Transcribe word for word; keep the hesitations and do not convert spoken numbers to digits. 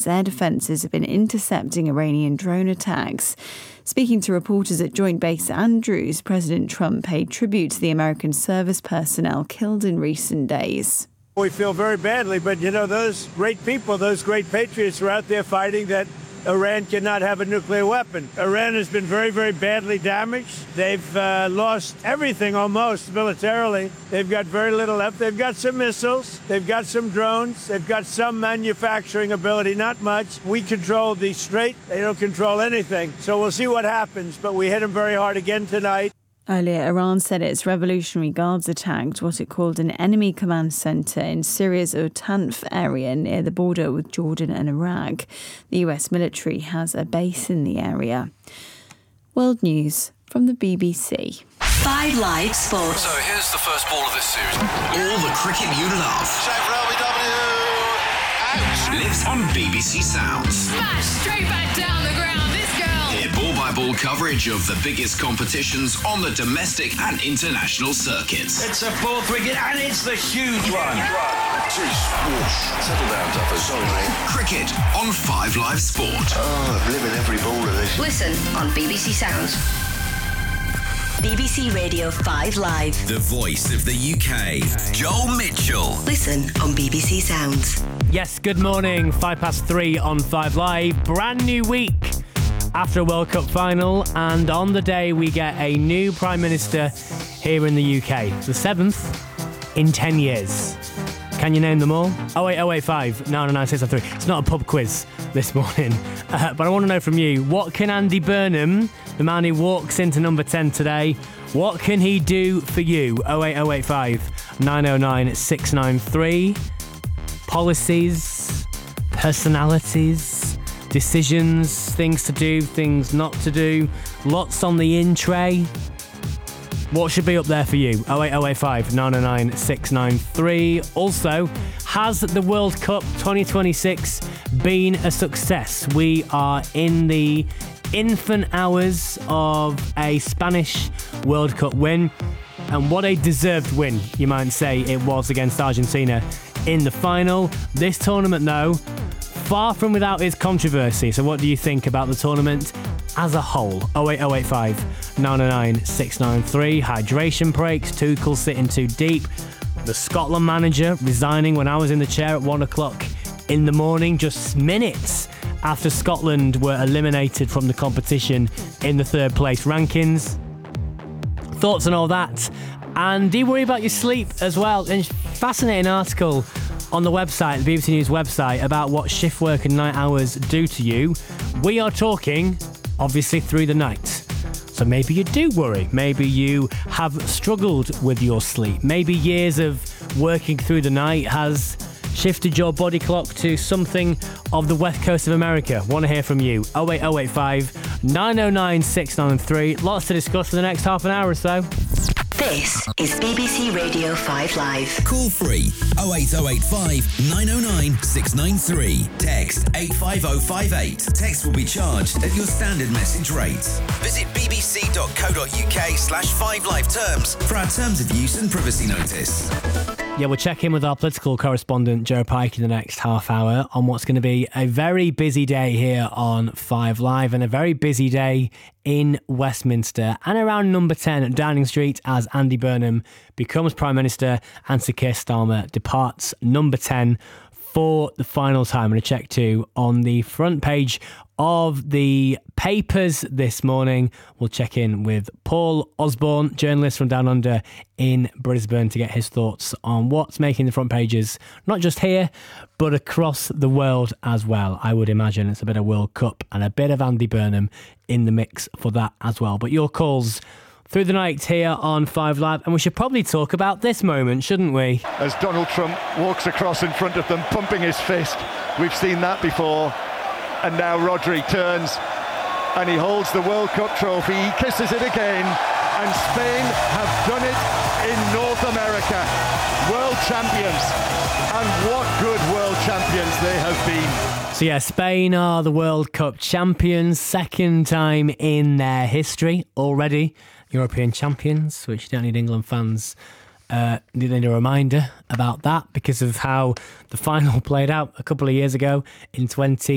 its air defences have been intercepting Iranian drone attacks. Speaking to reporters at Joint Base Andrews, President Trump paid tribute to the American service personnel killed in recent days. We feel very badly, but, you know, those great people, those great patriots are out there fighting that Iran cannot have a nuclear weapon. Iran has been very, very badly damaged. They've uh, lost everything almost militarily. They've got very little left. They've got some missiles. They've got some drones. They've got some manufacturing ability, not much. We control the Strait. They don't control anything. So we'll see what happens, but we hit them very hard again tonight. Earlier, Iran said its Revolutionary Guards attacked what it called an enemy command centre in Syria's Utanf area near the border with Jordan and Iraq. The U S military has a base in the area. World news from the B B C. Five Live Sports. So here's the first ball of this series. All the cricket you love. Out. Lives on B B C Sounds. Smash straight back down the ground. This girl. Hear ball-by-ball coverage of the biggest competitions on the domestic and international circuits. It's a fourth wicket and it's the huge one. Jeez, whoosh. Settle down, Duffer. Sorry, mate. Cricket on Five Live Sport. Oh, I'm living every ball of this. Listen on B B C Sounds. B B C Radio five Live. The voice of the U K, Joel Mitchell. Listen on B B C Sounds. Yes, good morning. Five past three on Five Live. Brand new week after a World Cup final, and on the day we get a new Prime Minister here in the U K. The seventh in ten years. Can you name them all? oh eight oh eight five nine oh nine six oh three. It's not a pub quiz this morning, uh, but I want to know from you, what can Andy Burnham, the man who walks into number ten today, what can he do for you? oh eight oh eight five nine oh nine six nine three. Policies, personalities, decisions, things to do, things not to do, lots on the in tray. What should be up there for you? oh eight oh eight five nine oh nine six nine three. Also, has the World Cup twenty twenty-six been a success? We are in the infant hours of a Spanish World Cup win, and what a deserved win, you might say it was, against Argentina in the final. This tournament, though, far from without its controversy. So what do you think about the tournament as a whole? oh eight oh eight five nine oh nine six nine three. Hydration breaks, Tuchel sitting too deep, the Scotland manager resigning when I was in the chair at one o'clock in the morning, just minutes after Scotland were eliminated from the competition in the third place rankings. Thoughts on all that? And do you worry about your sleep as well? And fascinating article on the website, the B B C News website, about what shift work and night hours do to you. We are talking, obviously, through the night. So maybe you do worry. Maybe you have struggled with your sleep. Maybe years of working through the night has shifted your body clock to something of the west coast of America. Want to hear from you. oh eight oh eight five nine oh nine six nine three. Lots to discuss for the next half an hour or so. This is B B C Radio five Live. Call free oh eight oh eight five nine oh nine six nine three. Text eight five oh five eight. Text will be charged at your standard message rates. Visit bbc.co.uk slash 5live terms for our terms of use and privacy notice. Yeah, we'll check in with our political correspondent, Joe Pike, in the next half hour on what's going to be a very busy day here on Five Live, and a very busy day in Westminster and around number ten at Downing Street as Andy Burnham becomes Prime Minister and Sir Keir Starmer departs number ten for the final time. I'm going to check too on the front page of the papers this morning. We'll check in with Paul Osborne, journalist from Down Under in Brisbane, to get his thoughts on what's making the front pages, not just here, but across the world as well. I would imagine it's a bit of World Cup and a bit of Andy Burnham in the mix for that as well. But your calls through the night here on Five Live, and we should probably talk about this moment, shouldn't we? As Donald Trump walks across in front of them, pumping his fist. We've seen that before. And now Rodri turns and he holds the World Cup trophy. He kisses it again, and Spain have done it in North America. World champions, and what good world champions they have been. So yeah, Spain are the World Cup champions, second time in their history already. European champions, which you don't need England fans Uh, need a reminder about that because of how the final played out a couple of years ago in twenty